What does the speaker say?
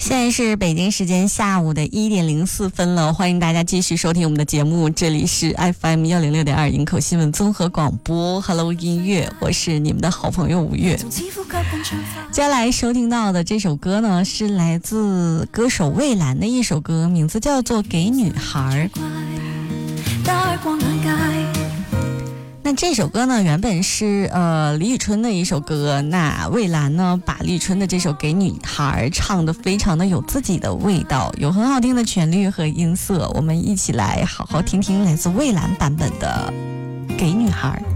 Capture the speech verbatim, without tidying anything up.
现在是北京时间下午的一点零四分了，欢迎大家继续收听我们的节目，这里是 F M 一零六点二营口新闻综合广播 Hello 音乐，我是你们的好朋友五月。接下来收听到的这首歌呢，是来自歌手蔚蓝的一首歌，名字叫做《给女孩》。那这首歌呢，原本是呃李宇春的一首歌，那蔚蓝呢把李宇春的这首《给女孩》唱得非常的有自己的味道，有很好听的旋律和音色，我们一起来好好听听来自蔚蓝版本的《给女孩》。